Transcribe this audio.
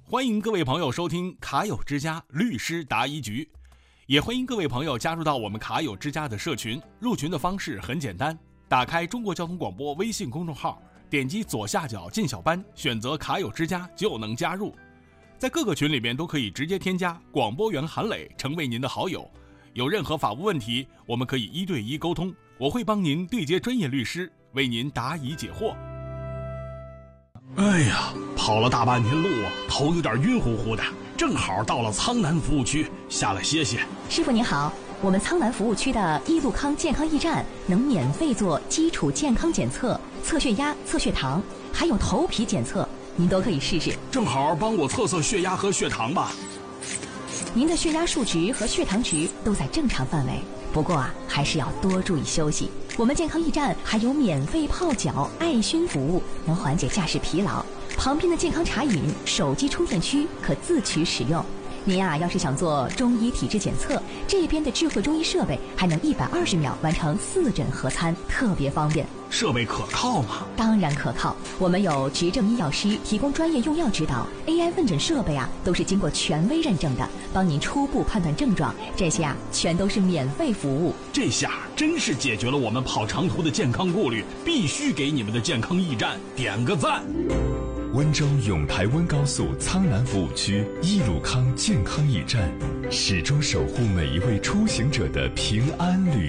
欢迎各位朋友收听卡友之家律师答疑局，也欢迎各位朋友加入到我们卡友之家的社群。入群的方式很简单，打开中国交通广播微信公众号，点击左下角进小班，选择卡友之家就能加入。在各个群里面都可以直接添加广播员韩磊成为您的好友。有任何法务问题，我们可以1对1沟通，我会帮您对接专业律师，为您答疑解惑。 哎呀，跑了大半天路啊，头有点晕乎乎的，正好到了苍南服务区，下来歇歇。 师傅您好，我们苍南服务区的一路康健康驿站能免费做基础健康检测，测血压、测血糖，还有头皮检测，您都可以试试。 正好帮我测测血压和血糖吧。 您的血压数值和血糖值都在正常范围，不过还是要多注意休息。我们健康驿站还有免费泡脚、艾熏服务，能缓解驾驶疲劳。旁边的健康茶饮、手机充电区可自取使用。您要是想做中医体质检测，这边的智慧中医设备还能120秒完成4诊合参，特别方便。 设备可靠吗？ 当然可靠，我们有执证医药师提供专业用药指导， AI 问诊设备都是经过权威认证的，帮您初步判断症状，这些全都是免费服务。 这下真是解决了我们跑长途的健康顾虑，必须给你们的健康驿站点个赞。 温州永台温高速苍南服务区一路康健康驿站，始终守护每一位出行者的平安旅